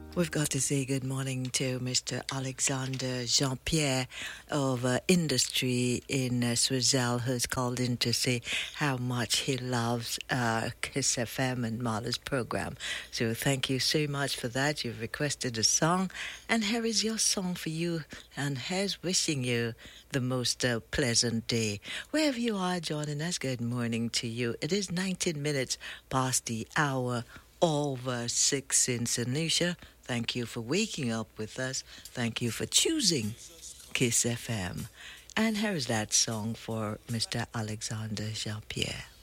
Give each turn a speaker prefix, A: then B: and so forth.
A: We've got to say good morning to Mr. Alexander Jean-Pierre of Industry in Switzerland, who's called in to say how much he loves Kiss FM and Marla's program. So thank you so much for that. You've requested a song, and here is your song for you, and here's wishing you the most pleasant day. Wherever you are joining us, good morning to you. It is 19 minutes past the hour over 6 in St. Lucia. Thank you for waking up with us. Thank you for choosing Kiss FM. And here is that song for Mr. Alexander Jean-Pierre.